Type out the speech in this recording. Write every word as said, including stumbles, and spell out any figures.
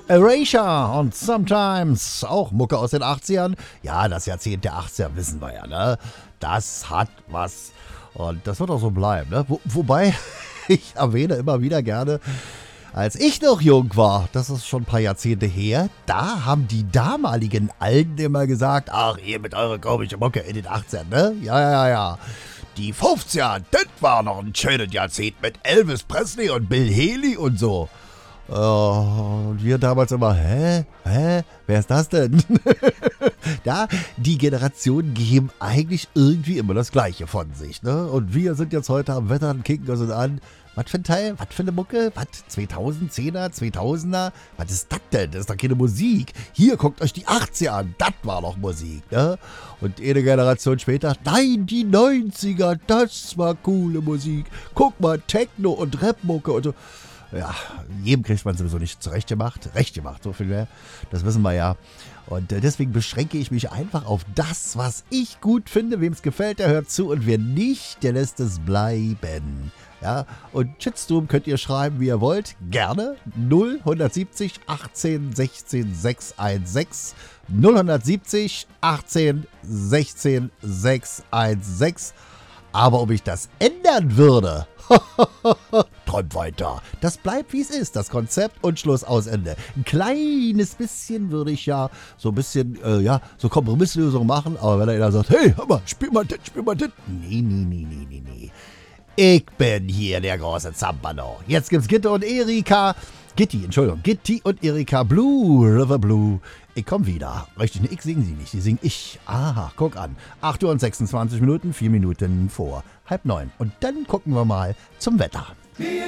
Erasure und Sometimes, auch Mucke aus den achtzigern. Ja, das Jahrzehnt der achtziger wissen wir ja, ne? Das hat was und das wird auch so bleiben, ne? Wo, wobei, ich erwähne immer wieder gerne, als ich noch jung war, das ist schon ein paar Jahrzehnte her, da haben die damaligen Alten immer gesagt, ach, ihr mit eurer komischen Mucke in den achtzigern, ne? Ja, ja, ja, ja. Die fünfziger, das war noch ein schönes Jahrzehnt mit Elvis Presley und Bill Haley und so. Uh, und wir damals immer, hä? Hä? Wer ist das denn? Ja, die Generationen geben eigentlich irgendwie immer das Gleiche von sich, ne? Und wir sind jetzt heute am Wettern, kicken uns an. Was für ein Teil? Was für eine Mucke? Was? zweitausendzehner, zweitausender? Was ist das denn? Das ist doch keine Musik. Hier, guckt euch die achtziger an. Das war doch Musik, ne? Und eine Generation später, nein, die neunziger, das war coole Musik. Guck mal, Techno und Rapmucke und so. Ja, jedem kriegt man sowieso nicht zurecht gemacht. Recht gemacht, so viel mehr. Das wissen wir ja. Und äh, deswegen beschränke ich mich einfach auf das, was ich gut finde. Wem es gefällt, der hört zu. Und wer nicht, der lässt es bleiben. Ja, und Shitstorm könnt ihr schreiben, wie ihr wollt. Gerne. null siebzig achtzehn sechzehn sechshundertsechzehn. null siebzig achtzehn sechzehn sechshundertsechzehn. Aber ob ich das ändern würde, träumt weiter. Das bleibt, wie es ist, das Konzept und Schluss, aus, Ende. Ein kleines bisschen würde ich ja so ein bisschen, äh, ja, so Kompromisslösungen machen, aber wenn einer sagt, hey, hör mal, spiel mal das, spiel mal das. Nee, nee, nee, nee, nee, nee. Ich bin hier der große Zampano. Jetzt gibt's Gitte und Erika. Gitti, Entschuldigung, Gitti und Erika Blue, River Blue. Ich komm wieder. Richtig, ne, ich singen sie nicht, die sing ich. Aha, guck an. acht Uhr und sechsundzwanzig Minuten, vier Minuten vor halb neun. Und dann gucken wir mal zum Wetter.